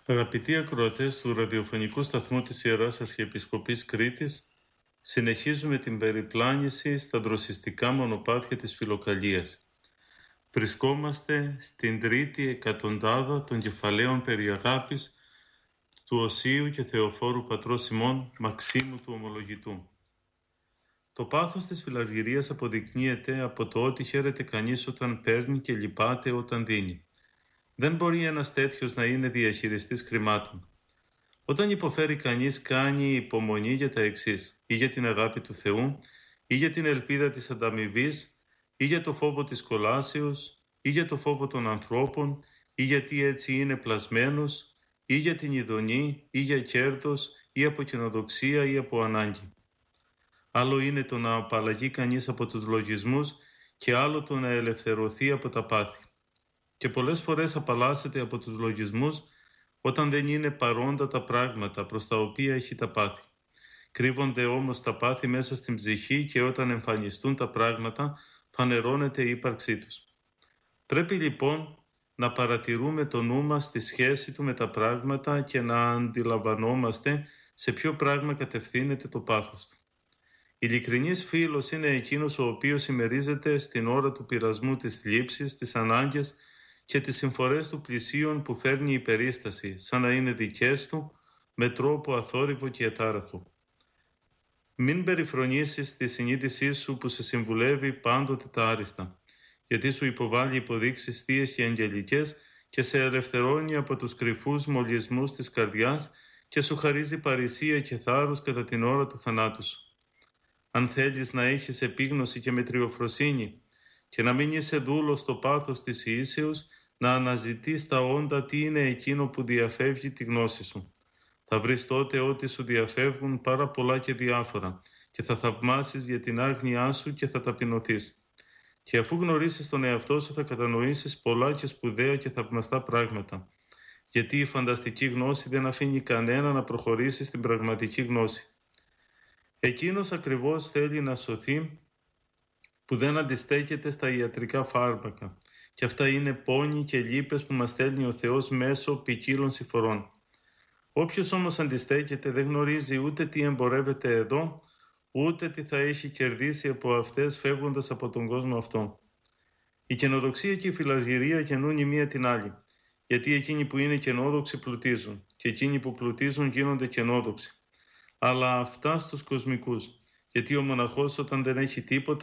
Αγαπητοί ακροατές του ραδιοφωνικού σταθμού της Ιεράς Αρχιεπισκοπής Κρήτης, συνεχίζουμε την περιπλάνηση στα δροσιστικά μονοπάτια της Φιλοκαλίας. Βρισκόμαστε στην τρίτη εκατοντάδα των κεφαλαίων περί αγάπης του Οσίου και Θεοφόρου πατρός ημών Μαξίμου του Ομολογητού. Το πάθος της φιλαργυρίας αποδεικνύεται από το ότι χαίρεται κανείς όταν παίρνει και λυπάται όταν δίνει. Δεν μπορεί ένας τέτοιος να είναι διαχειριστής χρημάτων. Όταν υποφέρει κανείς, κάνει υπομονή για τα εξής: ή για την αγάπη του Θεού, ή για την ελπίδα της ανταμοιβής, ή για το φόβο της κολάσεως, ή για το φόβο των ανθρώπων, ή γιατί έτσι είναι πλασμένος, ή για την ειδονή, ή για κέρδος, ή από κοινοδοξία, ή από ανάγκη. Άλλο είναι το να απαλλαγεί κανείς από τους λογισμούς και άλλο το να ελευθερωθεί από τα πάθη. Και πολλές φορές απαλλάσσεται από τους λογισμούς όταν δεν είναι παρόντα τα πράγματα προς τα οποία έχει τα πάθη. Κρύβονται όμως τα πάθη μέσα στην ψυχή και όταν εμφανιστούν τα πράγματα φανερώνεται η ύπαρξή τους. Πρέπει λοιπόν να παρατηρούμε το νου μας στη σχέση του με τα πράγματα και να αντιλαμβανόμαστε σε ποιο πράγμα κατευθύνεται το πάθος του. Ειλικρινής φίλος είναι εκείνος ο οποίος συμμερίζεται στην ώρα του πειρασμού της θλίψης, τις ανάγκες και τις συμφορές του πλησίον που φέρνει η περίσταση, σαν να είναι δικές του, με τρόπο αθόρυβο και ατάραχο. Μην περιφρονήσεις τη συνείδησή σου που σε συμβουλεύει πάντοτε τα άριστα, γιατί σου υποβάλλει υποδείξεις θείες και αγγελικές και σε ελευθερώνει από τους κρυφούς μολυσμούς της καρδιάς και σου χαρίζει παρησία και θάρρος κατά την ώρα του θανάτου σου. Αν θέλεις να έχεις επίγνωση και μετριοφροσύνη και να μην είσαι δούλος στο πάθος της ιήσεως, να αναζητείς τα όντα τι είναι εκείνο που διαφεύγει τη γνώση σου. Θα βρεις τότε ότι σου διαφεύγουν πάρα πολλά και διάφορα και θα θαυμάσεις για την άγνοιά σου και θα ταπεινωθείς. Και αφού γνωρίσεις τον εαυτό σου θα κατανοήσεις πολλά και σπουδαία και θαυμαστά πράγματα. Γιατί η φανταστική γνώση δεν αφήνει κανένα να προχωρήσει στην πραγματική γνώση. Εκείνος ακριβώς θέλει να σωθεί που δεν αντιστέκεται στα ιατρικά φάρμακα. Και αυτά είναι πόνοι και λύπες που μας στέλνει ο Θεός μέσω ποικίλων συμφορών. Όποιος όμως αντιστέκεται δεν γνωρίζει ούτε τι εμπορεύεται εδώ, ούτε τι θα έχει κερδίσει από αυτές φεύγοντας από τον κόσμο αυτό. Η καινοδοξία και η φιλαργυρία γεννούν η μία την άλλη, γιατί εκείνοι που είναι καινόδοξοι πλουτίζουν και εκείνοι που πλουτίζουν γίνονται καινόδοξοι. Αλλά αυτά στους κοσμικούς, γιατί ο μοναχός όταν δεν έχει τίποτα